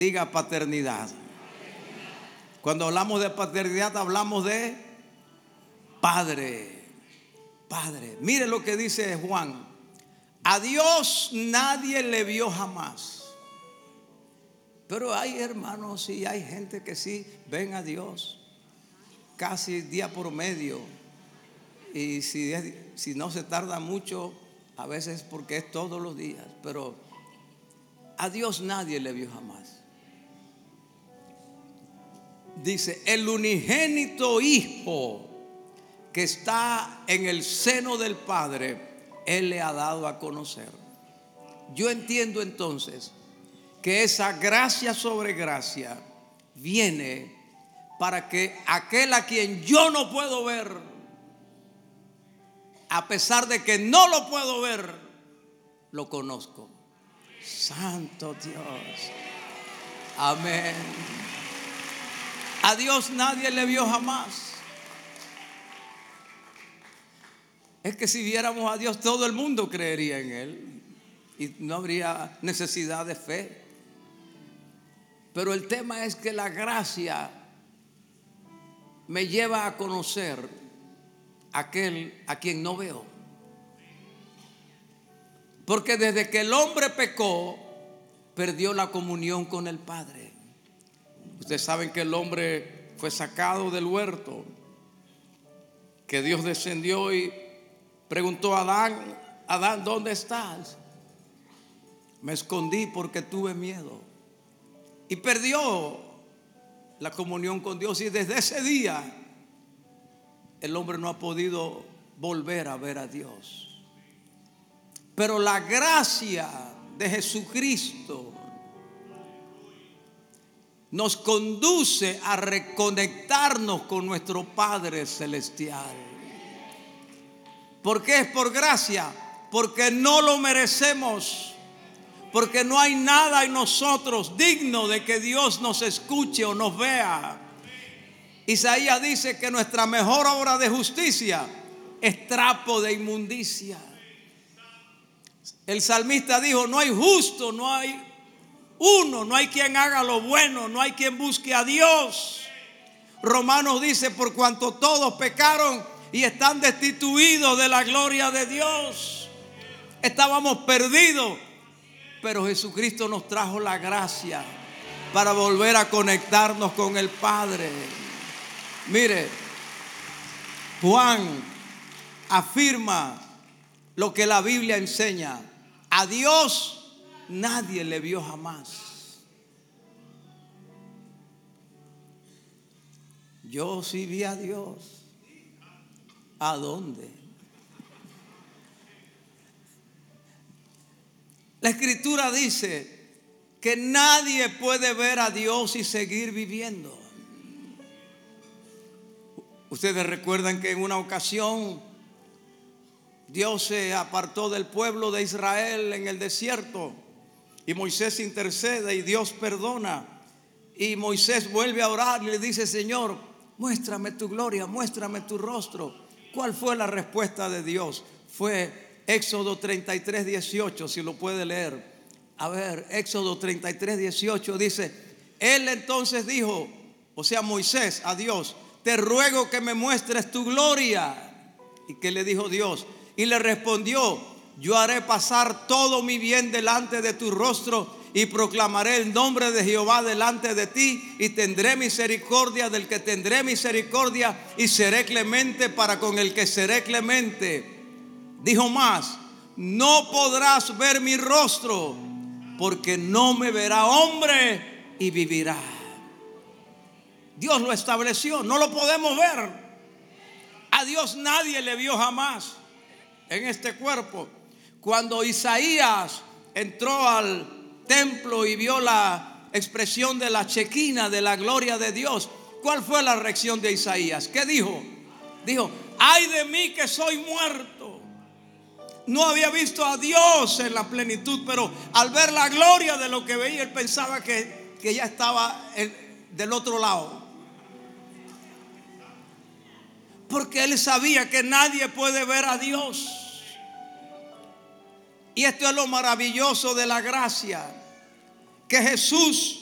Diga paternidad. Cuando hablamos de paternidad hablamos de padre. Padre. Mire lo que dice Juan. A Dios nadie le vio jamás. Pero hay hermanos y hay gente que sí ven a Dios casi día por medio. Y si no se tarda mucho, a veces porque es todos los días. Pero a Dios nadie le vio jamás. Dice, el unigénito Hijo que está en el seno del Padre, Él le ha dado a conocer. Yo entiendo entonces que esa gracia sobre gracia viene para que aquel a quien yo no puedo ver, a pesar de que no lo puedo ver, lo conozco. Santo Dios. Amén. A Dios nadie le vio jamás. Es que si viéramos a Dios, todo el mundo creería en Él y no habría necesidad de fe. Pero el tema es que la gracia me lleva a conocer aquel a quien no veo. Porque desde que el hombre pecó, perdió la comunión con el Padre. Ustedes saben que el hombre fue sacado del huerto, que Dios descendió y preguntó a Adán: Adán, ¿dónde estás? Me escondí porque tuve miedo. Y perdió la comunión con Dios. Y desde ese día el hombre no ha podido volver a ver a Dios. Pero la gracia de Jesucristo nos conduce a reconectarnos con nuestro Padre Celestial. ¿Por qué es por gracia? Porque no lo merecemos. Porque no hay nada en nosotros digno de que Dios nos escuche o nos vea. Isaías dice que nuestra mejor obra de justicia es trapo de inmundicia. El salmista dijo: no hay justo, no hay uno, no hay quien haga lo bueno, no hay quien busque a Dios. Romanos dice: por cuanto todos pecaron y están destituidos de la gloria de Dios. Estábamos perdidos, pero Jesucristo nos trajo la gracia para volver a conectarnos con el Padre. Mire, Juan afirma lo que la Biblia enseña: a Dios nadie le vio jamás. Yo sí vi a Dios. ¿A dónde? La Escritura dice que nadie puede ver a Dios y seguir viviendo. Ustedes recuerdan que en una ocasión Dios se apartó del pueblo de Israel en el desierto y Moisés intercede y Dios perdona. Y Moisés vuelve a orar y le dice: Señor, muéstrame tu gloria, muéstrame tu rostro. ¿Cuál fue la respuesta de Dios? Fue Éxodo 33, 18, si lo puede leer. A ver, Éxodo 33, 18 dice: Él entonces dijo, o sea Moisés, a Dios: te ruego que me muestres tu gloria. ¿Y qué le dijo Dios? Y le respondió: yo haré pasar todo mi bien delante de tu rostro y proclamaré el nombre de Jehová delante de ti, y tendré misericordia del que tendré misericordia, y seré clemente para con el que seré clemente. Dijo más: no podrás ver mi rostro, porque no me verá hombre y vivirá. Dios lo estableció, no lo podemos ver. A Dios nadie le vio jamás en este cuerpo. Cuando Isaías entró al templo y vio la expresión de la chequina de la gloria de Dios, ¿cuál fue la reacción de Isaías? ¿Qué dijo? Dijo: ay de mí que soy muerto. No había visto a Dios en la plenitud, pero al ver la gloria de lo que veía, él pensaba que ya estaba del otro lado. Porque él sabía que nadie puede ver a Dios. Y esto es lo maravilloso de la gracia, que Jesús